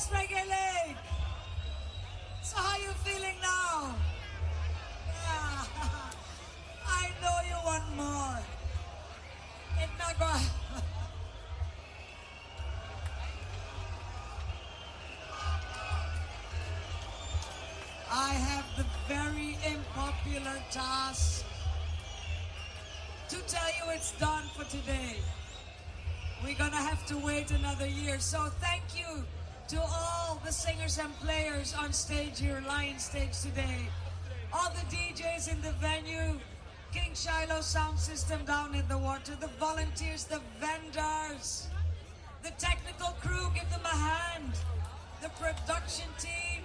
Yes, Reggae Lake. So how you feeling now? Yeah. I know you want more. It not go. I have the very unpopular task to tell you it's done for today. We're gonna have to wait another year. So thank you to all the singers and players on stage here, Lion Stage today. All the DJs in the venue, King Shiloh sound system down in the water, the volunteers, the vendors, the technical crew, give them a hand. The production team,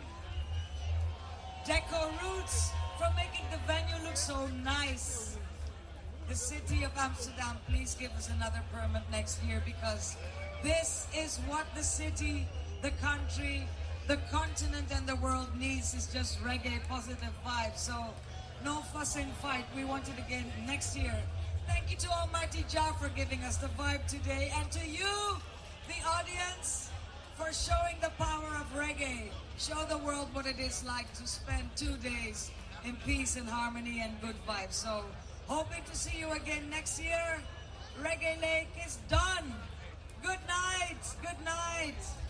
Deco Roots for making the venue look so nice. The city of Amsterdam, please give us another permit next year because this is what the city, the country, the continent and the world needs is just reggae positive vibes. So no fuss and fight. We want it again next year. Thank you to Almighty Jah for giving us the vibe today and to you, the audience, for showing the power of reggae. Show the world what it is like to spend 2 days in peace and harmony and good vibes. So hoping to see you again next year. Reggae Lake is done. Good night. Good night.